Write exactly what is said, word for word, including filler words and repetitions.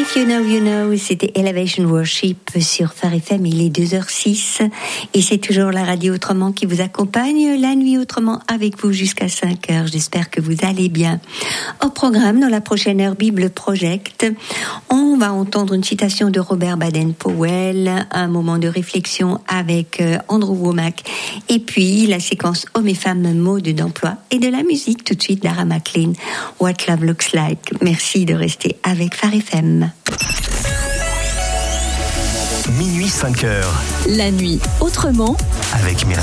If You Know, You Know, c'était Elevation Worship sur Phare F M, il est deux heures six et c'est toujours la radio Autrement qui vous accompagne la nuit autrement avec vous jusqu'à cinq heures. J'espère que vous allez bien. Au programme, dans la prochaine heure Bible Project, on va entendre une citation de Robert Baden-Powell, un moment de réflexion avec Andrew Womack et puis la séquence Hommes et femmes, mode d'emploi et de la musique tout de suite Dara McLean, What Love Looks Like. Merci de rester avec Phare F M. Minuit cinq heures. La nuit autrement avec Mireille.